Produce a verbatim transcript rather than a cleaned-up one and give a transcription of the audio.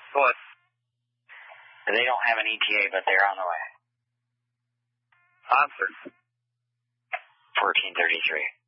What? They don't have an E T A, but they're on the way. Answer. fourteen thirty-three.